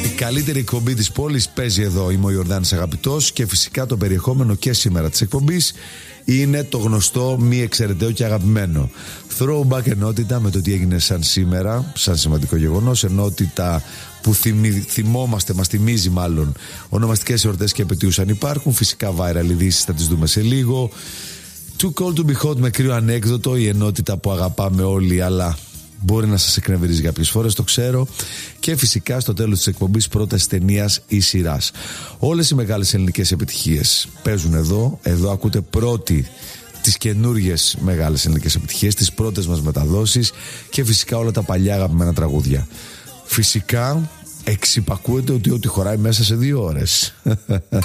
Η καλύτερη εκπομπή της πόλης παίζει εδώ. Είμαι ο Ιορδάνης Αγαπητός και φυσικά το περιεχόμενο και σήμερα της εκπομπής είναι το γνωστό, μη εξαιρεταίο και αγαπημένο. Throwback ενότητα με το τι έγινε σαν σήμερα, σαν σημαντικό γεγονός. Ενότητα που θυμόμαστε, μας θυμίζει μάλλον ονομαστικές εορτές και επετείους αν υπάρχουν. Φυσικά viral ειδήσεις θα τις δούμε σε λίγο. Too cold to be hot με κρύο ανέκδοτο, η ενότητα που αγαπάμε όλοι αλλά μπορεί να σας εκνευρίζει κάποιες φορές, το ξέρω. Και φυσικά στο τέλος της εκπομπής πρόταση ταινίας ή σειράς. Όλες οι μεγάλες ελληνικές επιτυχίες παίζουν εδώ. Εδώ ακούτε πρώτοι τις καινούργιες μεγάλες ελληνικές επιτυχίες, τις πρώτες μας μεταδόσεις και φυσικά όλα τα παλιά αγαπημένα τραγούδια. Φυσικά εξυπακούεται ότι ό,τι χωράει μέσα σε 2 ώρες.